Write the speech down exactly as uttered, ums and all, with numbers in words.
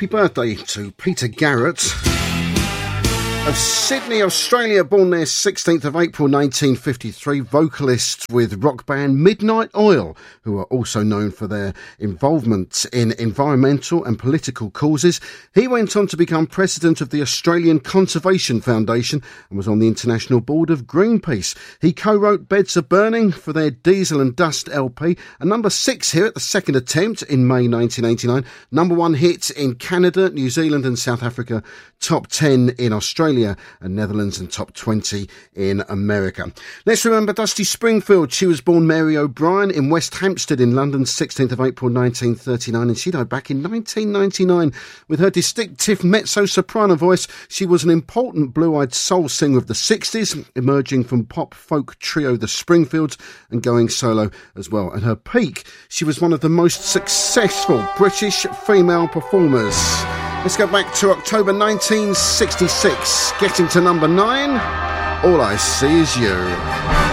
happy birthday to Peter Garrett of Sydney, Australia, born there sixteenth of April nineteen fifty-three, vocalist with rock band Midnight Oil, who are also known for their involvement in environmental and political causes. He went on to become president of the Australian Conservation Foundation and was on the international board of Greenpeace. He co-wrote Beds Are Burning for their Diesel and Dust L P, a number six hit at the second attempt in May nineteen eighty-nine, number one hit in Canada, New Zealand and South Africa, top ten in Australia and Netherlands and top twenty in America. Let's remember Dusty Springfield. She was born Mary O'Brien in West Hampstead in London, sixteenth of April nineteen thirty-nine, and she died back in nineteen ninety-nine. With her distinctive mezzo-soprano voice, she was an important blue-eyed soul singer of the sixties, emerging from pop folk trio The Springfields and going solo as well. At her peak, she was one of the most successful British female performers. Let's go back to October nineteen sixty-six, getting to number nine, All I See Is You.